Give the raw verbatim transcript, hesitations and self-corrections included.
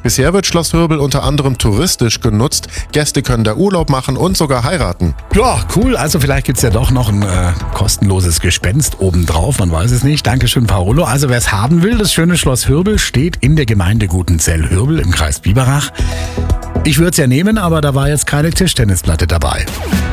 Bisher wird Schloss Hürbel unter anderem touristisch genutzt. Gäste können da Urlaub machen und sogar heiraten. Ja, cool. Also vielleicht gibt's ja doch noch ein äh, kostenloses Gespenst obendrauf. Man weiß es nicht. Dankeschön, Paolo. Also wer es haben will, das schöne Schloss Hürbel steht in der Gemeinde Gutenzell-Hürbel im Kreis Biberach. Ich würde es ja nehmen, aber da war jetzt keine Tischtennisplatte dabei.